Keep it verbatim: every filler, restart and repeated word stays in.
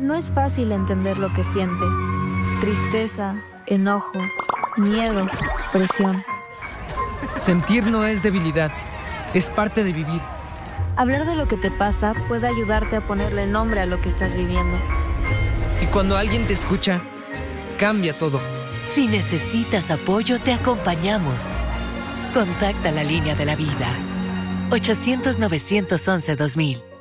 No es fácil entender lo que sientes. Tristeza, enojo, miedo, presión. Sentir no es debilidad, es parte de vivir. Hablar de lo que te pasa puede ayudarte a ponerle nombre a lo que estás viviendo. Y cuando alguien te escucha, cambia todo. Si necesitas apoyo, te acompañamos. Contacta la línea de la vida. ochocientos, novecientos once, dos mil.